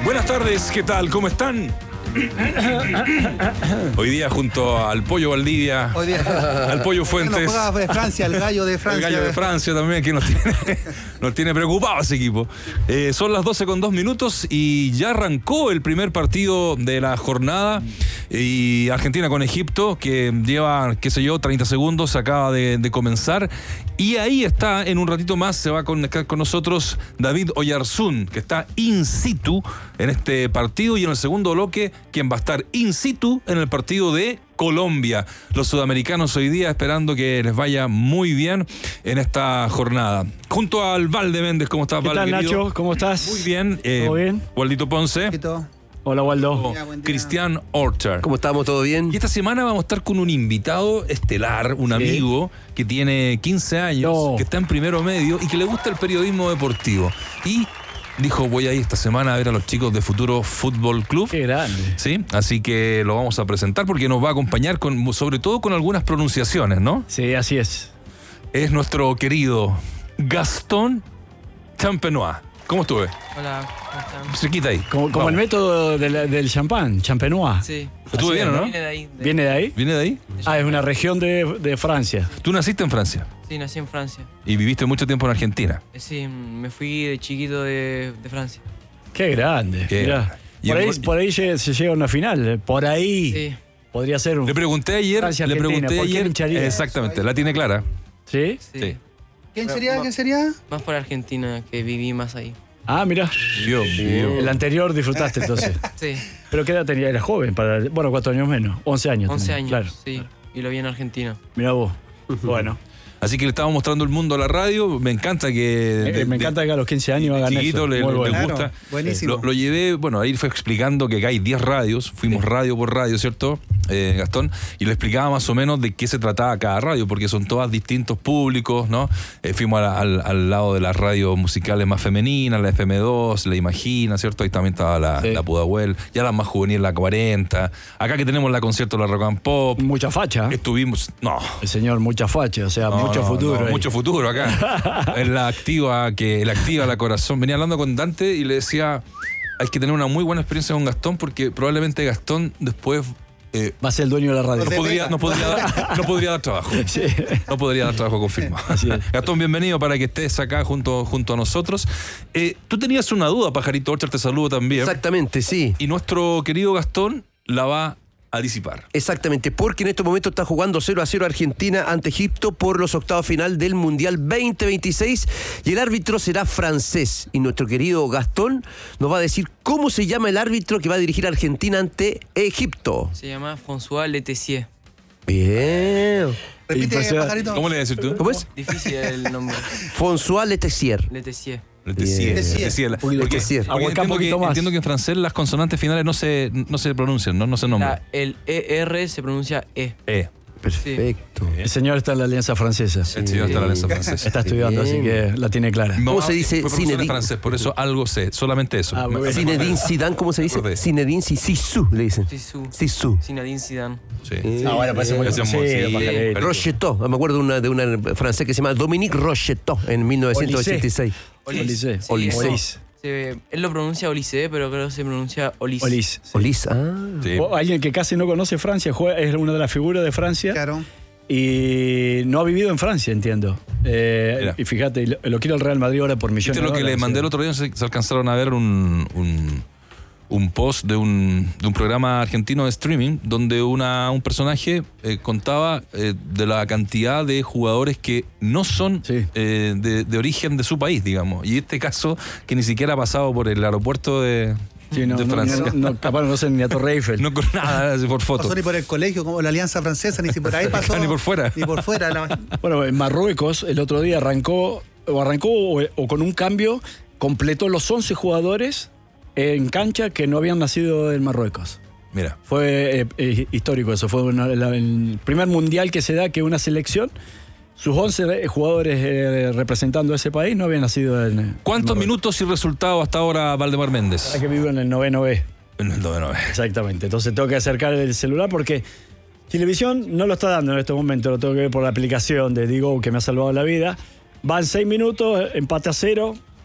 Buenas tardes, ¿qué tal? ¿Cómo están? Hoy día junto al Pollo Valdivia, al Pollo Fuentes. No juega de Francia, el gallo de Francia. El gallo de Francia también, que nos tiene preocupado ese equipo. Son las 12:02 y ya arrancó el primer partido de la jornada. Y Argentina con Egipto, que lleva, 30 segundos, acaba de comenzar. Y ahí está, en un ratito más, se va a conectar con nosotros David Oyarzún, que está in situ en este partido. Y en el segundo bloque, quien va a estar in situ en el partido de Colombia. Los sudamericanos hoy día esperando que les vaya muy bien en esta jornada. Junto al Valde Méndez, ¿cómo estás, Valde? ¿Qué tal, querido? Nacho? ¿Cómo estás? Muy bien. ¿Todo bien? Waldito Ponce. Hola, Waldo. Cristian Orchard. ¿Cómo estamos? ¿Todo bien? Y esta semana vamos a estar con un invitado estelar, un amigo que tiene 15 años, que está en primero medio y que le gusta el periodismo deportivo. Y dijo, voy a ir esta semana a ver a los chicos de Futuro Fútbol Club. Qué grande. Sí, así que lo vamos a presentar porque nos va a acompañar sobre todo con algunas pronunciaciones, ¿no? Sí, así es. Es nuestro querido Gastón Champenois. ¿Cómo estuve? Hola, ¿cómo están? Cerquita ahí. Como el método del champán, Champenois. Sí. ¿Estuve bien o no? Viene de ahí. ¿Viene de ahí? ¿Viene de ahí? Ah, es una región de Francia. ¿Tú naciste en Francia? Sí, nací en Francia. ¿Y viviste mucho tiempo en Argentina? Sí, me fui de chiquito de Francia. Qué grande. Qué Mirá. grande. Por ahí se llega a una final. Por ahí. Sí. Podría ser un... Le pregunté ayer. Francia-Argentina, ¿por qué hincharía? Exactamente, la tiene clara. ¿Sí? Sí. ¿Quién sería? Más por Argentina, que viví más ahí. Ah, mirá. Vio. El anterior disfrutaste entonces. Sí, ¿Pero qué edad tenía? Era joven. 4 años menos. 11 años. 11 tenía, años. Claro. Sí, y lo vi en Argentina. Mirá vos. Bueno. Así que le estamos mostrando el mundo a la radio. Me encanta que... Me encanta que a los 15 años hagan chiquito eso. le Muy bueno. gusta. Claro, buenísimo. Lo llevé, bueno, ahí fue explicando que acá hay 10 radios. Fuimos radio por radio, ¿cierto, Gastón? Y le explicaba más o menos de qué se trataba cada radio, porque son todas distintos públicos, ¿no? Fuimos al lado de las radios musicales más femeninas, la FM2, la Imagina, ¿cierto? Ahí también estaba la Pudahuel, ya la más juvenil, la 40. Acá que tenemos la concierto de la Rock and Pop. Mucha facha. Estuvimos... No. El señor, mucha facha, o sea, mucho futuro. No, mucho futuro acá. Es la activa, la corazón. Venía hablando con Dante y le decía, hay que tener una muy buena experiencia con Gastón porque probablemente Gastón después... Va a ser el dueño de la radio. no podría dar trabajo. Sí. No podría dar trabajo, confirmo. Así es. Gastón, bienvenido para que estés acá junto a nosotros. Tú tenías una duda, Pajarito Orchard, te saludo también. Exactamente, sí. Y nuestro querido Gastón la va a disipar. Exactamente, porque en estos momentos está jugando 0-0 Argentina ante Egipto por los octavos final del Mundial 2026 y el árbitro será francés. Y nuestro querido Gastón nos va a decir cómo se llama el árbitro que va a dirigir a Argentina ante Egipto. Se llama François Letessier. Bien. Repite, pajarito. ¿Cómo le decís tú? ¿Cómo es? Difícil el nombre. François Letessier. Letessier. Entiendo que en francés las consonantes finales no se pronuncian, no se nombran. El ER se pronuncia E. Perfecto. El señor está en la Alianza Francesa. El señor está en la Alianza Francesa. Está estudiando, así que la tiene clara. ¿Cómo se dice fue profesor de Zinedine? francés, por eso algo sé, solamente eso. Ah, muy bien. Zinedine Zidane, ¿cómo se dice? Acordé. Zinedine Zizou, le dicen. Zizou. Zinedine Zidane. Sí. Ah, bueno, parece muy Hacemos, conocido, sí, pajarito. pero- Rocheteau, me acuerdo de una francés que se llama Dominique Rocheteau en 1986. Olise. Sí, Olise. Él lo pronuncia Olise, pero creo que se pronuncia Olise. Olise. Olis, Sí. O alguien que casi no conoce Francia, es una de las figuras de Francia Claro. y no ha vivido en Francia, entiendo. Mira. Y fíjate, lo quiere el Real Madrid ahora por millones ¿Viste de lo que dólares? le mandé el otro día? Se alcanzaron a ver un post de un programa argentino de streaming donde un personaje contaba de la cantidad de jugadores que no son Sí. de origen de su país, digamos. Y este caso que ni siquiera ha pasado por el aeropuerto de Francia. Capaz no sé ni a Torre Eiffel. No con nada, por foto. Pasó ni por el colegio, como la Alianza Francesa, ni si por ahí pasó. Ni por fuera. Ni por fuera. Bueno, en Marruecos el otro día arrancó o con un cambio, completó los 11 jugadores en cancha que no habían nacido en Marruecos. Mira. Fue histórico eso, fue el primer mundial que se da que una selección, sus 11 jugadores representando a ese país no habían nacido en... ¿Cuántos Marruecos. minutos y resultados hasta ahora Valdemar Méndez? Hay que vivir en el 9º B. En el 9-9. Exactamente, entonces tengo que acercar el celular porque televisión no lo está dando en este momento, lo tengo que ver por la aplicación de Digo que me ha salvado la vida. Van 6 minutos, empate a 0,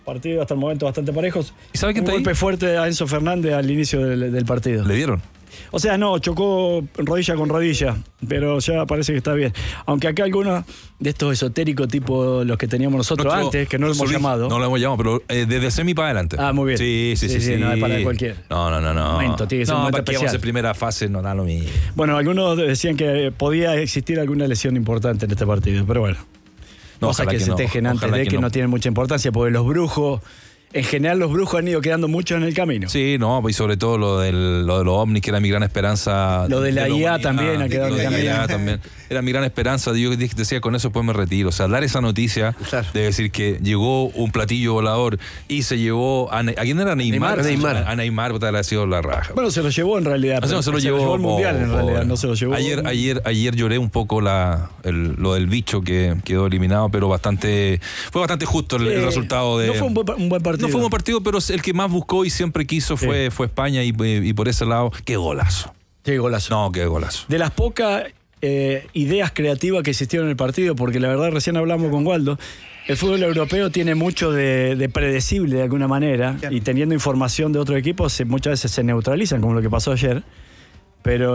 Partido hasta el momento bastante parejos. ¿Y sabe quién Un está ahí? golpe fuerte a Enzo Fernández al inicio del partido. ¿Le dieron? O sea, no, chocó rodilla con rodilla, pero ya parece que está bien. Aunque acá algunos de estos esotéricos tipo los que teníamos nosotros antes, que no lo hemos llamado. No lo hemos llamado, pero desde semi para adelante. Ah, muy bien. Sí. No es para cualquiera. No. Momento, tiene que ser un momento para que vamos especial. en primera fase no da lo mismo. Bueno, algunos decían que podía existir alguna lesión importante en este partido, pero bueno. No, Cosas ojalá que que se no, tejen antes ojalá de que que no. no tienen mucha importancia, porque los brujos, en general los brujos han ido quedando mucho en el camino. Sí, no, y sobre todo lo de los ovnis, que era mi gran esperanza. Lo de la IA humanidad. también ha quedado Lo de en la el IA camino. también. Era mi gran esperanza. Yo decía, con eso después me retiro. O sea, dar esa noticia Claro. de decir que llegó un platillo volador y se llevó ¿a quién era? Neymar. A Neymar, puta, le ha sido la raja. Bueno, se lo llevó en realidad. O sea, no se lo llevó al Mundial en realidad, no se lo llevó. Ayer lloré un poco lo del bicho que quedó eliminado, pero fue bastante justo el resultado de. No fue un buen partido. No fue un buen partido, pero el que más buscó y siempre quiso fue España, y por ese lado, qué golazo. Qué golazo. No, qué golazo. De las pocas ideas creativas que existieron en el partido, porque la verdad recién hablamos con Waldo, el fútbol europeo tiene mucho de predecible de alguna manera, Claro. y teniendo información de otros equipos muchas veces se neutralizan, como lo que pasó ayer, pero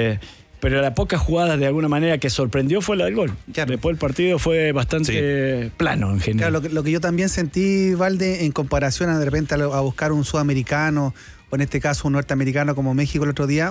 las pocas jugadas de alguna manera que sorprendió fue la del gol. Claro. Después el partido fue bastante plano en general. Claro, lo que yo también sentí, Valde, en comparación de repente a buscar un sudamericano, o en este caso un norteamericano como México el otro día,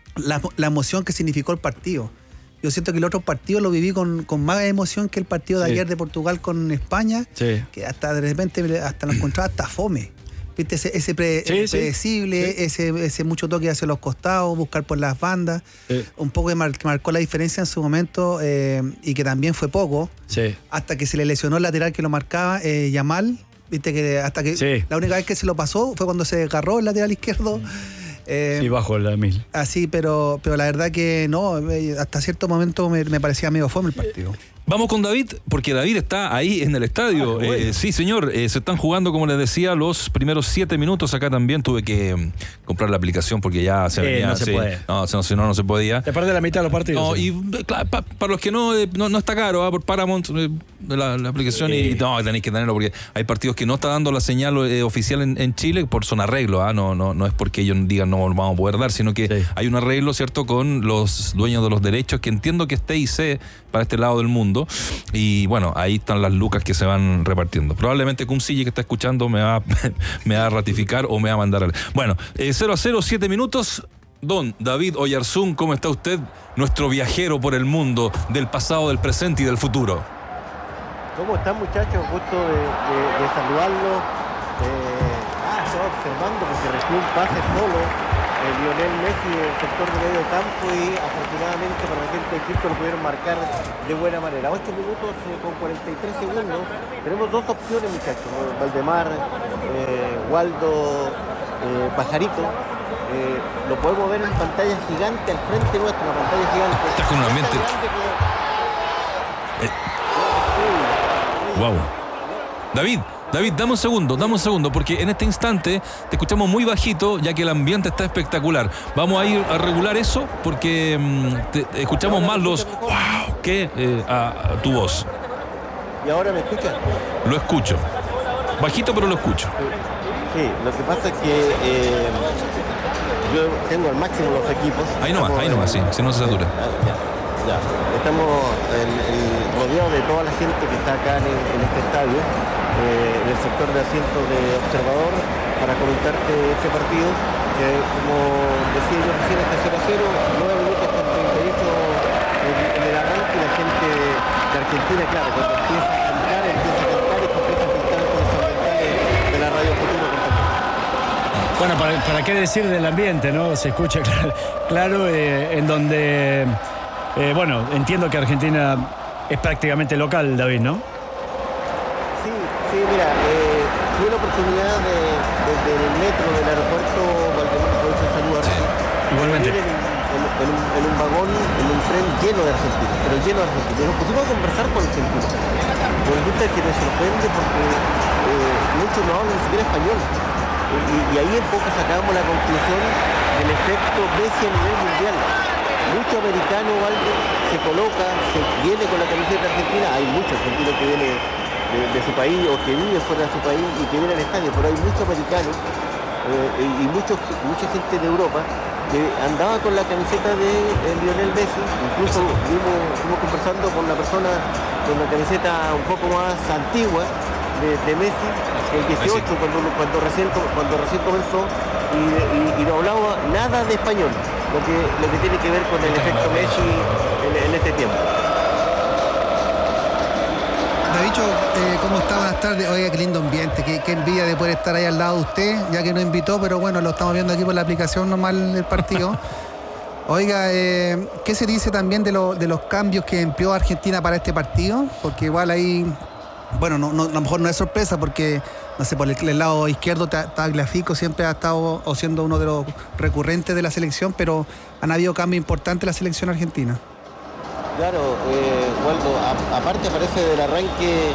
la emoción que significó el partido. Yo siento que el otro partido lo viví con más emoción que el partido de Sí. ayer de Portugal con España, Sí. que hasta de repente hasta lo encontraba hasta fome. ¿Viste? Ese predecible, ese mucho toque hacia los costados, buscar por las bandas, Sí. un poco que marcó la diferencia en su momento, y que también fue poco, Sí. hasta que se le lesionó el lateral que lo marcaba, Yamal. Viste que hasta que Sí. la única vez que se lo pasó fue cuando se agarró el lateral izquierdo. Sí, bajo la 1000. Así, pero la verdad que no, hasta cierto momento me parecía medio fome el partido. Vamos con David, porque David está ahí en el estadio. Sí, señor, se están jugando, como les decía, los primeros 7 minutos. Acá también tuve que comprar la aplicación porque ya se venía. no se puede. No, si no se podía. Te perdés la mitad de los partidos. No, sí. y claro, para los que no está caro, por Paramount, la aplicación, y no, tenéis que tenerlo porque hay partidos que no está dando la señal oficial en Chile, son arreglos, no es porque ellos digan no vamos a poder dar, sino que Sí. hay un arreglo, ¿cierto?, con los dueños de los derechos, que entiendo que es TIC para este lado del mundo, y bueno, ahí están las lucas que se van repartiendo. Probablemente Cumcille, que está escuchando, me va a ratificar o me va a mandar. Bueno, 0-0, 7 minutos. Don David Oyarzún, ¿cómo está usted? Nuestro viajero por el mundo, del pasado, del presente y del futuro. ¿Cómo están, muchachos? Gusto de saludarlos. Estaba observando porque recibió un pase solo Lionel Messi en el sector de medio campo, y afortunadamente para la gente de Egipto lo pudieron marcar de buena manera. 8 minutos con 43 segundos. Tenemos dos opciones, muchachos. Valdemar, Waldo, Pajarito. Lo podemos ver en pantalla gigante al frente nuestro, una pantalla gigante. Estás con un ambiente. Wow. David, dame un segundo, porque en este instante te escuchamos muy bajito, ya que el ambiente está espectacular. Vamos a ir a regular eso, porque te escuchamos más los wow que a tu voz. ¿Y ahora me escuchan? Lo escucho. Bajito, pero lo escucho. Sí, lo que pasa es que yo tengo al máximo los equipos. Ahí nomás, sí, si no se satura. Ya. Estamos rodeados de toda la gente que está acá en este estadio, en el sector de asiento de observador, para comentarte este partido, que como decía yo recién, está 0-0, 9 minutos con 38 en el arranque, y la gente de Argentina, claro, cuando empieza a cantar y se empieza a pintar con los ambientales de la Radio Futuro. Bueno, ¿para qué decir del ambiente, no? Se escucha claro, en donde... bueno, entiendo que Argentina es prácticamente local, David, ¿no? Sí, mira, tuve la oportunidad desde el metro del aeropuerto Valdemar, aprovecho de saludarte. Igualmente. Ir en un vagón, en un tren lleno de argentinos, pero lleno de argentinos. Nos pusimos a conversar con argentinos. Pero resulta que me sorprende porque muchos no hablan ni siquiera español. Y ahí en poco sacamos la conclusión del efecto Messi a nivel mundial. Mucho americano, Valde, se coloca, se viene con la camiseta argentina. Hay muchos argentinos que vienen de su país o que vive fuera de su país y que viene al estadio, pero hay muchos americanos y mucha gente de Europa que andaba con la camiseta de Lionel Messi. Incluso estuvimos conversando con una persona con una camiseta un poco más antigua de Messi, el 18, cuando recién comenzó, y no hablaba nada de español, lo que tiene que ver con el efecto Messi en este tiempo. Davicho, ¿cómo está? Buenas tardes. Oiga, qué lindo ambiente, qué envidia de poder estar ahí al lado de usted, ya que no invitó, pero bueno, lo estamos viendo aquí por la aplicación normal del partido. Oiga, ¿qué se dice también de los cambios que empleó Argentina para este partido? Porque igual ahí, bueno, no, a lo mejor no es sorpresa porque, no sé, por el lado izquierdo Tagliafico siempre ha estado o siendo uno de los recurrentes de la selección, pero han habido cambios importantes en la selección argentina. Claro, Waldo, aparte aparece del arranque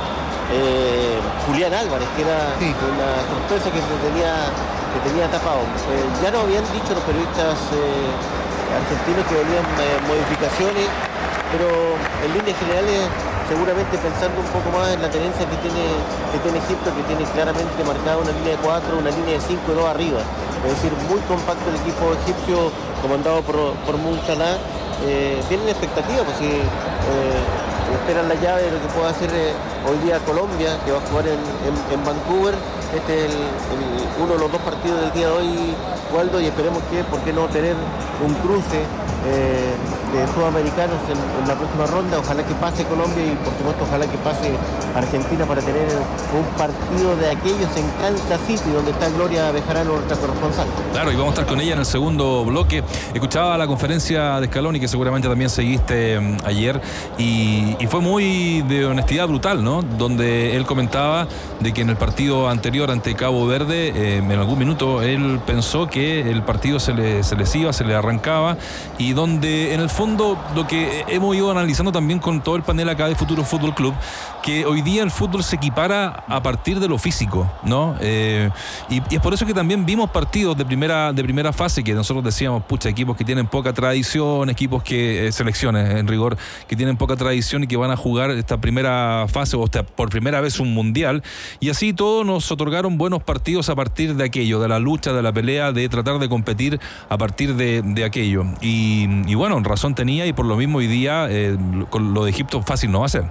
Julián Álvarez, que era una sorpresa que tenía tapado. Ya nos habían dicho los periodistas argentinos que venían modificaciones, pero en líneas generales seguramente pensando un poco más en la tenencia que tiene Egipto, que tiene claramente marcada una línea de 4, una línea de 5 y 2 arriba. Es decir, muy compacto el equipo egipcio comandado por Mo Salah. Tienen expectativa, pues si esperan la llave de lo que pueda hacer hoy día Colombia, que va a jugar en Vancouver. Este es uno de los dos partidos del día de hoy, Waldo, y esperemos que, ¿por qué no tener un cruce de sudamericanos en la próxima ronda? Ojalá que pase Colombia y por supuesto ojalá que pase Argentina para tener un partido de aquellos en Kansas City, donde está Gloria Bejarano, nuestra corresponsal. Claro, y vamos a estar con ella en el segundo bloque. Escuchaba la conferencia de Scaloni, que seguramente también seguiste ayer, y fue muy de honestidad brutal, ¿no? Donde él comentaba de que en el partido anterior ante Cabo Verde, en algún minuto él pensó que el partido se les iba, se le arrancaba, y donde en el fondo lo que hemos ido analizando también con todo el panel acá de Futuro Fútbol Club, que hoy día el fútbol se equipara a partir de lo físico, ¿no? Y es por eso que también vimos partidos de primera fase, que nosotros decíamos, pucha, equipos que tienen poca tradición, equipos selecciones en rigor, que tienen poca tradición y que van a jugar esta primera fase o por primera vez un mundial, y así todos nos otorgaron buenos partidos a partir de aquello, de la lucha, de la pelea, de tratar de competir a partir de aquello. Y bueno, razón tenía, y por lo mismo hoy día con lo de Egipto fácil no va a ser.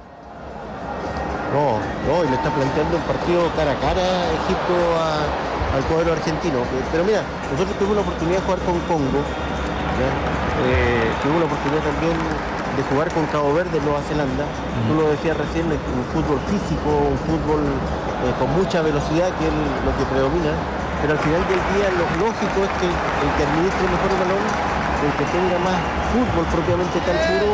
No, y le está planteando un partido cara a cara Egipto al cuadro argentino. Pero mira, nosotros tuvimos la oportunidad de jugar con Congo, tuvimos la oportunidad también de jugar con Cabo Verde, Nueva Zelanda. Tú lo decías recién, un fútbol físico, un fútbol con mucha velocidad, que es lo que predomina. Pero al final del día lo lógico es que el que administre mejor el balón, el que tenga más fútbol propiamente tal puro,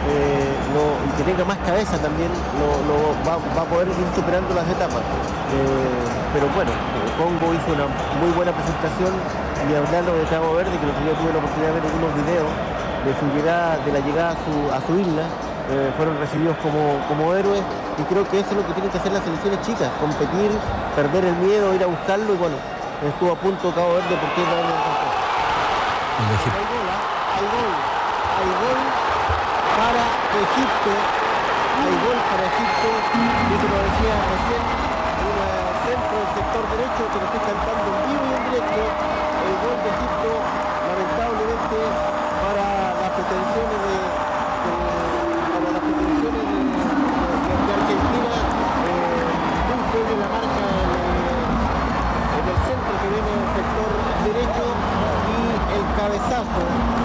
y que tenga más cabeza también, va a poder ir superando las etapas. Pero bueno, Congo hizo una muy buena presentación, y hablando de Cabo Verde, que el otro día tuve la oportunidad de ver algunos videos de la llegada a su isla, fueron recibidos como héroes, y creo que eso es lo que tienen que hacer las selecciones chicas, competir, perder el miedo, ir a buscarlo, y bueno, estuvo a punto Cabo Verde porque hay gol para Egipto, y eso lo decía recién, un centro del sector derecho que lo estoy cantando en vivo y en directo, el gol de Egipto, lamentablemente para las pretensiones de Argentina, cumple de la marca en el centro que viene del sector derecho, y el cabezazo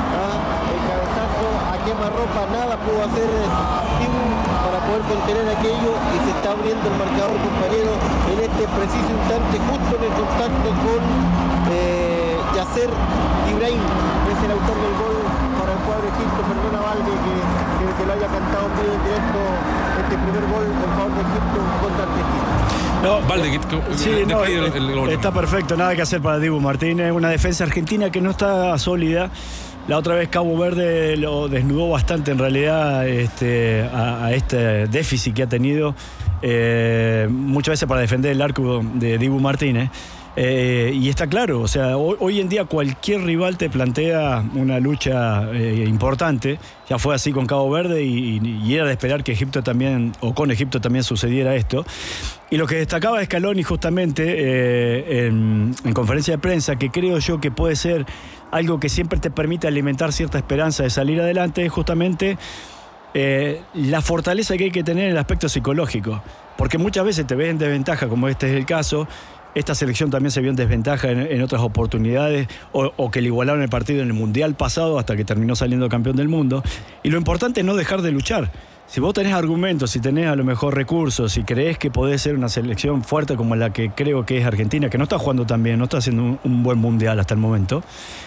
a quemarropa, nada pudo hacer Dibu para poder contener aquello, y se está abriendo el marcador, compañero, en este preciso instante, justo en el contacto con Yasser Ibrahim, que es el autor del gol para el cuadro Egipto. Perdona, Valde, que lo haya cantado en vivo en directo, este primer gol en favor de Egipto contra Argentina. No, Valde, está perfecto, nada que hacer para Dibu Martínez, una defensa argentina que no está sólida. La otra vez Cabo Verde lo desnudó bastante en realidad a este déficit que ha tenido muchas veces para defender el arco de Dibu Martínez. Y está claro, o sea, hoy en día cualquier rival te plantea una lucha importante. Ya fue así con Cabo Verde y era de esperar que Egipto también, o con Egipto también sucediera esto. Y lo que destacaba Scaloni justamente en conferencia de prensa, que creo yo que puede ser algo que siempre te permite alimentar cierta esperanza de salir adelante, es justamente la fortaleza que hay que tener en el aspecto psicológico. Porque muchas veces te ves en desventaja, como este es el caso. Esta selección también se vio en desventaja en otras oportunidades, o que le igualaron el partido en el Mundial pasado hasta que terminó saliendo campeón del mundo. Y lo importante es no dejar de luchar. Si vos tenés argumentos, si tenés a lo mejor recursos, si creés que podés ser una selección fuerte como la que creo que es Argentina, que no está jugando tan bien, no está haciendo un buen Mundial hasta el momento,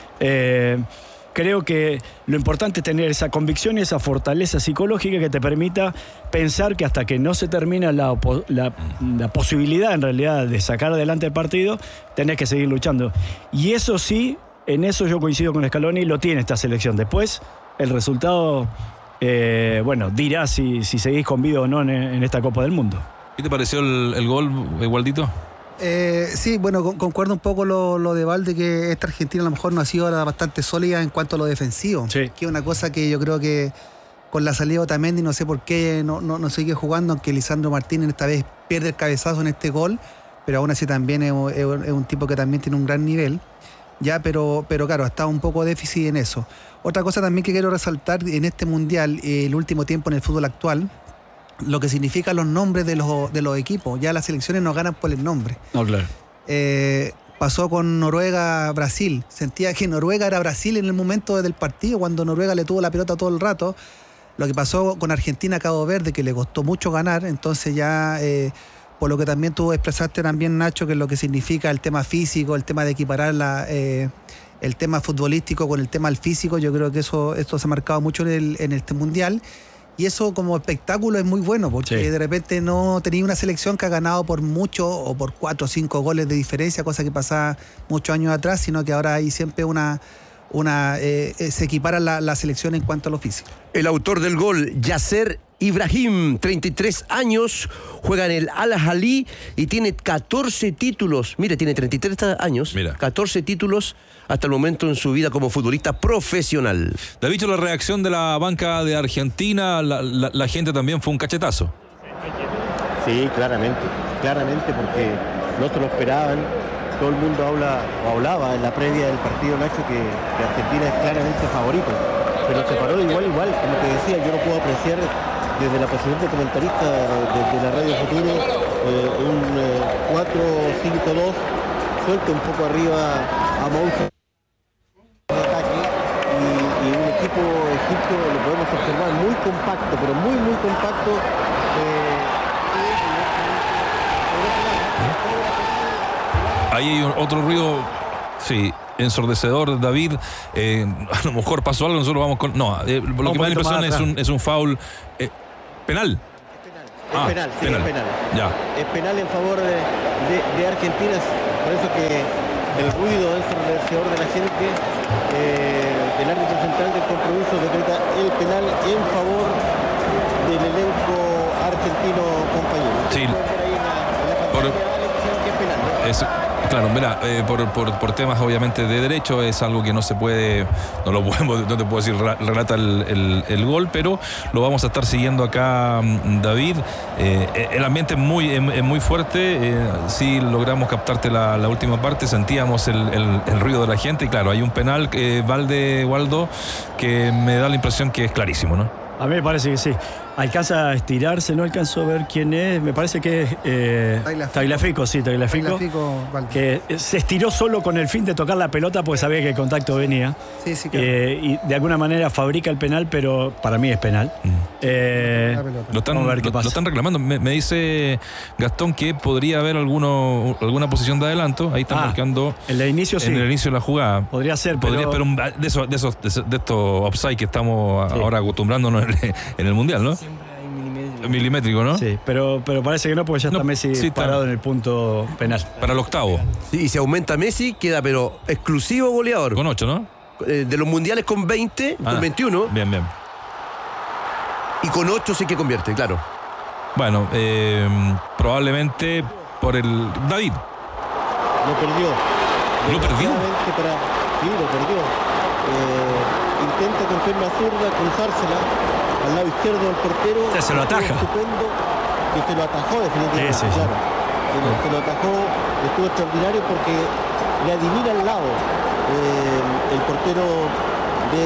creo que lo importante es tener esa convicción y esa fortaleza psicológica que te permita pensar que hasta que no se termina la posibilidad en realidad de sacar adelante el partido, tenés que seguir luchando. Y eso sí, en eso yo coincido con Scaloni, lo tiene esta selección. Después, el resultado, dirá si seguís con vida o no en esta Copa del Mundo. ¿Qué te pareció el gol, Waldito? Sí, bueno, concuerdo un poco lo de Valde, que esta Argentina a lo mejor no ha sido bastante sólida en cuanto a lo defensivo. Sí. Que es una cosa que yo creo que con la salida de Otamendi, no sé por qué no sigue jugando, aunque Lisandro Martínez esta vez pierde el cabezazo en este gol, pero aún así también es un tipo que también tiene un gran nivel. Ya, pero claro, ha estado un poco déficit en eso. Otra cosa también que quiero resaltar en este Mundial, el último tiempo en el fútbol actual, lo que significan los nombres de los equipos. Ya las selecciones no ganan por el nombre. No, claro. Pasó con Noruega-Brasil. Sentía que Noruega era Brasil en el momento del partido, cuando Noruega le tuvo la pelota todo el rato. Lo que pasó con Argentina-Cabo Verde, que le costó mucho ganar. Entonces ya, por lo que también tú expresaste también, Nacho, que es lo que significa el tema físico, el tema de equiparar el tema futbolístico con el tema del físico, yo creo que esto se ha marcado mucho en este Mundial. Y eso como espectáculo es muy bueno, porque sí, de repente no tenía una selección que ha ganado por mucho o por 4 o 5 goles de diferencia, cosa que pasaba muchos años atrás, sino que ahora hay siempre se equipara la selección en cuanto a lo físico. El autor del gol, Yasser Ibrahim, 33 años, juega en el Al-Ahly y tiene 14 títulos. Mire, tiene 33 años, 14 títulos hasta el momento en su vida como futbolista profesional. David, la reacción de la banca de Argentina, la gente también fue un cachetazo. Sí, claramente, porque no se lo esperaban. Todo el mundo hablaba en la previa del partido, Nacho, que Argentina es claramente favorito. Pero se paró igual, como te decía, yo no puedo apreciar desde la posición de comentarista desde la Radio Futuro un 4-5-2, suelta un poco arriba a Moussa de ataque y un equipo egipcio lo podemos observar muy compacto, pero muy compacto. Ahí hay otro ruido, sí, ensordecedor, David. A lo mejor pasó algo, nosotros vamos con... No, lo que me da la impresión es un foul. ¿Penal? Es penal. Ya. Es penal en favor de Argentina, por eso que el ruido ensordecedor de la gente, el árbitro central del compromiso decreta el penal en favor del elenco argentino compañero. Sí. Claro, mira, por temas obviamente de derecho es algo que no se puede, no te puedo decir relata el gol, pero lo vamos a estar siguiendo acá, David. El ambiente es muy fuerte. Sí logramos captarte la última parte, sentíamos el ruido de la gente y claro, hay un penal, Waldo, que me da la impresión que es clarísimo, ¿no? A mí me parece que sí. Alcanza a estirarse, no alcanzo a ver quién es. Me parece que es Tagliafico, que se estiró solo con el fin de tocar la pelota porque sabía que el contacto venía. Sí, claro. Y de alguna manera fabrica el penal, pero para mí es penal. Lo están reclamando. Me dice Gastón que podría haber alguna posición de adelanto. Ahí están marcando en el inicio de la jugada. Podría ser, pero de estos offside que estamos ahora acostumbrándonos en el Mundial, ¿no? Milimétrico, ¿no? Sí, pero parece que no, porque ya está Messi parado en el punto penal. Para el octavo. Sí, y si aumenta Messi, queda pero exclusivo goleador. Con 8, ¿no? De los mundiales con 20, con 21. Bien. Y con 8 sí que convierte, claro. Bueno, probablemente por el... David. Lo perdió. ¿Lo perdió? Sí, lo perdió. Intenta con pierna zurda cruzársela al lado izquierdo del portero. Se lo ataja. Estupendo. Que se lo atajó definitivamente, sí. claro. Se lo atajó, estuvo extraordinario porque le adivina al lado el portero de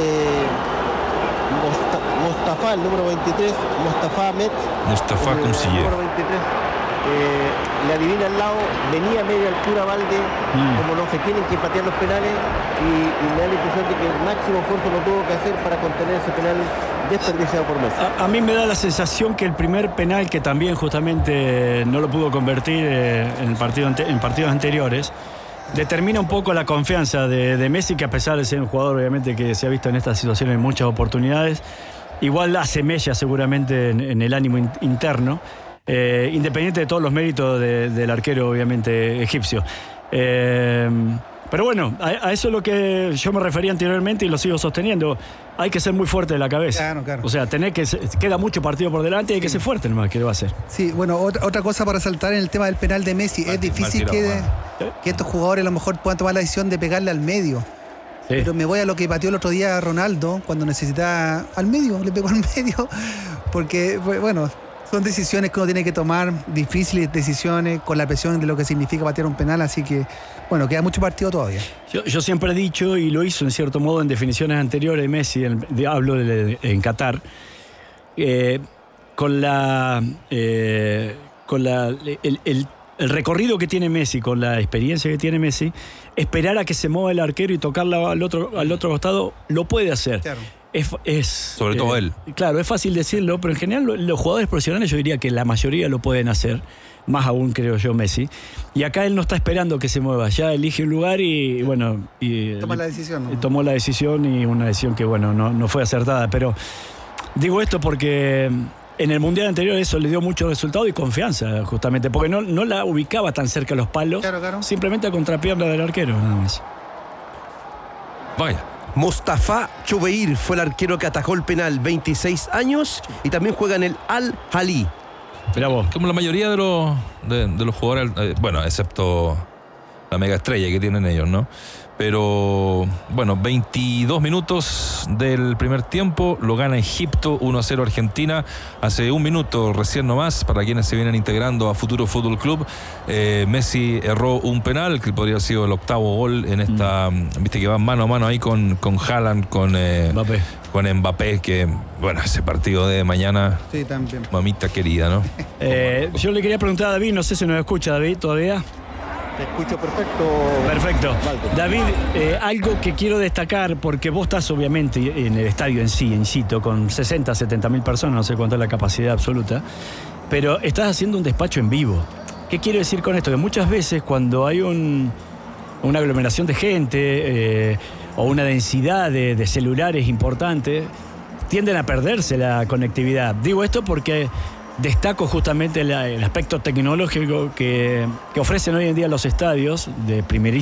Mostafa, el número 23, Mostafa Ahmed. Mustafa Councillier. El número 23. Le adivina al lado, venía a media altura Valde, como no se tienen que patear los penales, y me da la impresión de que el máximo esfuerzo lo tuvo que hacer para contener ese penal desperdiciado por Messi. A mí me da la sensación que el primer penal, que también justamente no lo pudo convertir en partidos anteriores, determina un poco la confianza de Messi, que a pesar de ser un jugador obviamente que se ha visto en estas situaciones en muchas oportunidades, igual hace mella seguramente en el ánimo interno. Independiente de todos los méritos del arquero obviamente egipcio, pero bueno, a eso es lo que yo me refería anteriormente y lo sigo sosteniendo. Hay que ser muy fuerte de la cabeza. Claro. O sea, queda mucho partido por delante y hay que ser fuerte nomás, que lo va a hacer. Sí, bueno, otra cosa para resaltar en el tema del penal de Messi, es difícil que estos jugadores a lo mejor puedan tomar la decisión de pegarle al medio. Sí. Pero me voy a lo que pateó el otro día Ronaldo cuando necesitaba al medio, le pegó al medio, porque bueno, son decisiones que uno tiene que tomar, difíciles decisiones, con la presión de lo que significa patear un penal, así que, bueno, queda mucho partido todavía. Yo siempre he dicho, y lo hizo en cierto modo en definiciones anteriores, Messi, hablo en Qatar, el recorrido que tiene Messi, con la experiencia que tiene Messi, esperar a que se mueva el arquero y tocarla al otro costado, lo puede hacer. Claro. Sobre todo él. Claro, es fácil decirlo, pero en general los jugadores profesionales yo diría que la mayoría lo pueden hacer, más aún creo yo Messi. Y acá él no está esperando que se mueva, ya elige un lugar y bueno... Toma la decisión, ¿no? Tomó la decisión y una decisión que bueno, no fue acertada, pero digo esto porque en el Mundial anterior eso le dio mucho resultado y confianza justamente, porque no la ubicaba tan cerca a los palos, claro. Simplemente a contrapierna del arquero, nada más. Vaya. Mostafa Choubeir fue el arquero que atajó el penal, 26 años, y también juega en el Al-Ahly. Mirá vos. Como la mayoría de los jugadores, bueno, excepto la mega estrella que tienen ellos, ¿no? Pero, bueno, 22 minutos del primer tiempo, lo gana Egipto, 1-0 Argentina. Hace un minuto, recién nomás, para quienes se vienen integrando a Futuro Fútbol Club, Messi erró un penal, que podría haber sido el octavo gol en esta, viste que van mano a mano ahí con Haaland, con Mbappé, que, bueno, ese partido de mañana, sí, también. Mamita querida, ¿no? Yo le quería preguntar a David, no sé si nos escucha David todavía. Te escucho perfecto. Perfecto. David, algo que quiero destacar, porque vos estás obviamente en el estadio en sí, en sitio, con 60, 70 mil personas, no sé cuánto es la capacidad absoluta, pero estás haciendo un despacho en vivo. ¿Qué quiero decir con esto? Que muchas veces cuando hay una aglomeración de gente o una densidad de celulares importante, tienden a perderse la conectividad. Digo esto porque destaco justamente el aspecto tecnológico que ofrecen hoy en día los estadios de primerísima